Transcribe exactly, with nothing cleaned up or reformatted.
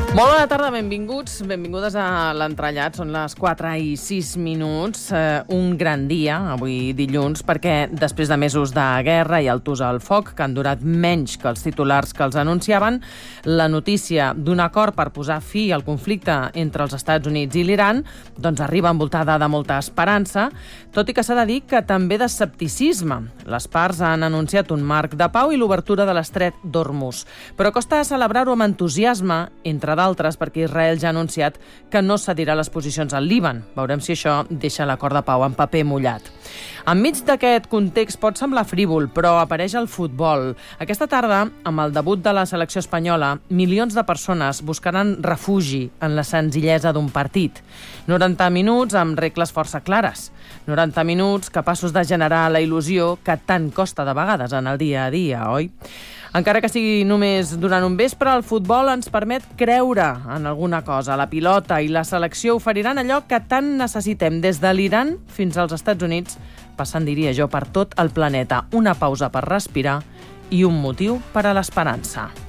Molt bona tarda, benvinguts, benvingudes a l'Entrellat. Són les quatre i sis minuts. Eh, un gran dia, avui dilluns, perquè després de mesos de guerra i altos al foc, que han durat menys que els titulars que els anunciaven, la notícia d'un acord per posar fi al conflicte entre els Estats Units i l'Iran doncs arriba envoltada de molta esperança, tot i que s'ha de dir que també d'escepticisme. Les parts han anunciat un marc de pau i l'obertura de l'estret d'Hormuz. Però costa celebrar-ho amb entusiasme, entre d'altres, perquè Israel ja ha anunciat que no cedirà les posicions al Líban. Veurem si això deixa l'acord de pau en paper mullat. Enmig d'aquest context pot semblar frívol, però apareix el futbol. Aquesta tarda, amb el debut de la selecció espanyola, milions de persones buscaran refugi en la senzillesa d'un partit. noranta minuts amb regles força clares. noranta minuts capaços de generar la il·lusió que tant costa de vegades en el dia a dia, oi? Encara que sigui només durant un vespre, el futbol ens permet creure en alguna cosa. La pilota i la selecció oferiran allò que tant necessitem des de l'Iran fins als Estats Units, passant, diria jo, per tot el planeta. Una pausa per respirar i un motiu per a l'esperança.